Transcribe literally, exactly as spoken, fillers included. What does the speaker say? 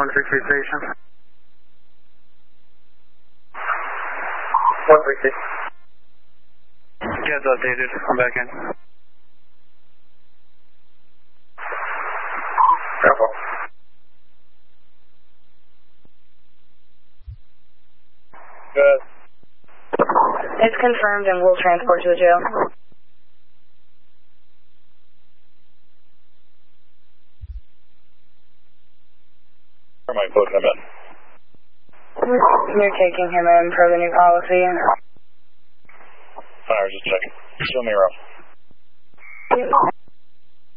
one sixty station. one sixty. Gets updated. I'm back in. Careful. Good. It's confirmed and we'll transport to the jail. Where am I putting him in? You're taking him in per the new policy. Fine, I was just checking. Show me around. Yep.